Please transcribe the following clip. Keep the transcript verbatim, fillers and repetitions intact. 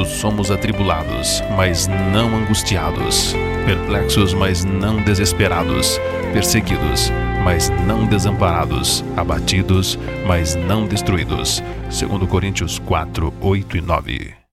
todos somos atribulados, mas não angustiados, perplexos, mas não desesperados, perseguidos, mas não desamparados, abatidos, mas não destruídos. Segundo Coríntios quatro, oito e nove.